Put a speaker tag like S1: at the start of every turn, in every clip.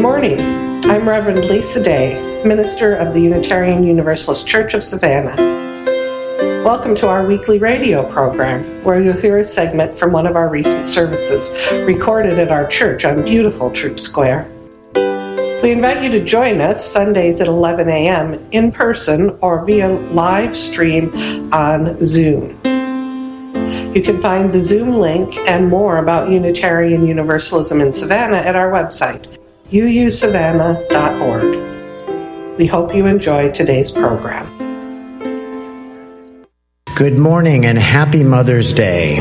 S1: morning. I'm Reverend Lisa Day, minister of the Unitarian Universalist Church of Savannah. Welcome to our weekly radio program, where you'll hear a segment from one of our recent services, recorded at our church on beautiful Troop Square. We invite you to join us Sundays at 11 a.m. in person or via live stream on Zoom. You can find the Zoom link and more about Unitarian Universalism in Savannah at our website, uusavannah.org. We hope you enjoy today's program.
S2: Good morning and happy Mother's Day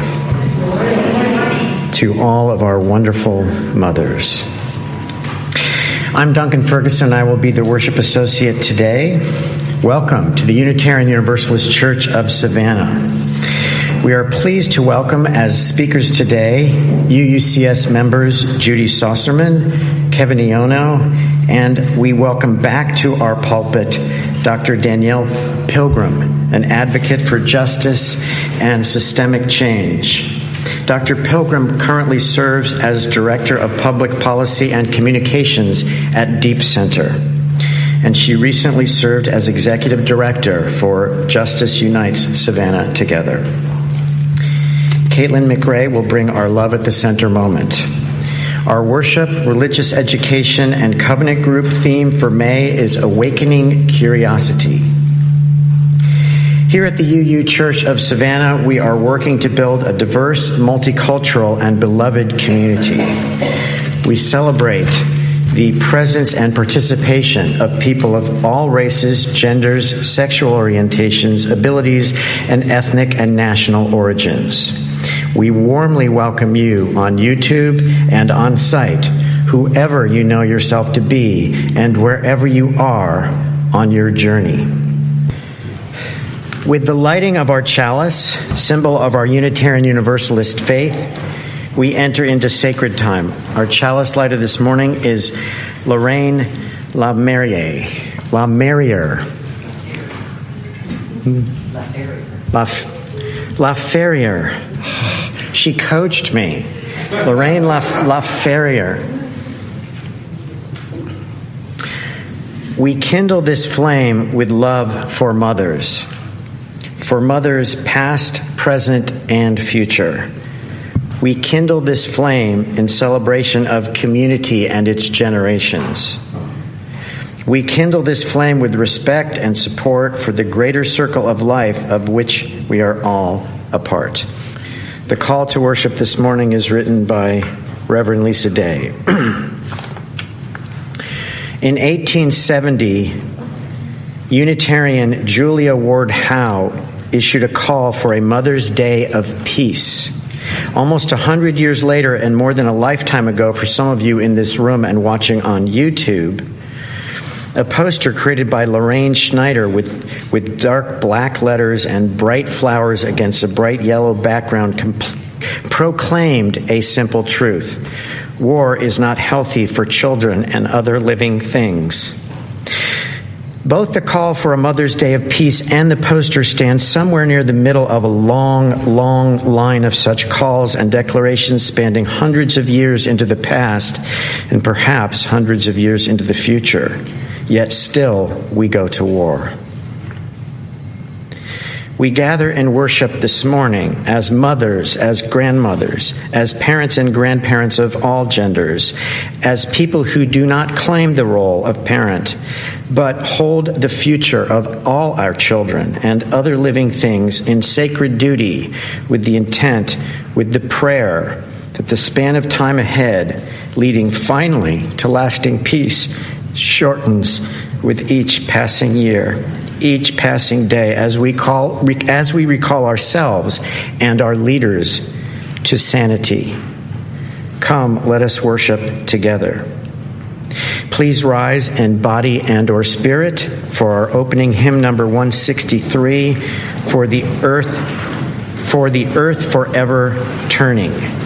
S2: to all of our wonderful mothers. I'm Duncan Ferguson. I will be the worship associate today. Welcome to the Unitarian Universalist Church of Savannah. We are pleased to welcome as speakers today UUCS members Judy Saucerman, Kevin Iono, and we welcome back to our pulpit Dr. Danielle Pilgrim, an advocate for justice and systemic change. Dr. Pilgrim currently serves as Director of Public Policy and Communications at Deep Center, and she recently served as Executive Director for Justice Unites Savannah Together. Caitlin McRae will bring our Love at the Center moment. Our worship, religious education, and covenant group theme for May is Awakening Curiosity. Here at the UU Church of Savannah, we are working to build a diverse, multicultural, and beloved community. We celebrate the presence and participation of people of all races, genders, sexual orientations, abilities, and ethnic and national origins. We warmly welcome you on YouTube and on site, whoever you know yourself to be, and wherever you are on your journey. With the lighting of our chalice, symbol of our Unitarian Universalist faith, we enter into sacred time. Our chalice lighter this morning is Lorraine LaMerrier. LaFerrier. She coached me. Lorraine LaFerrier. We kindle this flame with love for mothers past, present, and future. We kindle this flame in celebration of community and its generations. We kindle this flame with respect and support for the greater circle of life of which we are all a part. The call to worship this morning is written by Reverend Lisa Day. In 1870, Unitarian Julia Ward Howe issued a call for a Mother's Day of Peace. Almost 100 years later, and more than a lifetime ago for some of you in this room and watching on YouTube, a poster created by Lorraine Schneider with dark black letters and bright flowers against a bright yellow background proclaimed a simple truth. War is not healthy for children and other living things. Both the call for a Mother's Day of Peace and the poster stand somewhere near the middle of a long, long line of such calls and declarations spanning hundreds of years into the past and perhaps hundreds of years into the future. Yet still, we go to war. We gather and worship this morning as mothers, as grandmothers, as parents and grandparents of all genders, as people who do not claim the role of parent, but hold the future of all our children and other living things in sacred duty with the intent, with the prayer that the span of time ahead, leading finally to lasting peace, shortens with each passing year, each passing day, as we recall ourselves and our leaders to sanity. Come, let us worship together. Please rise in body and or spirit for our opening hymn number 163, For the Earth Forever Turning.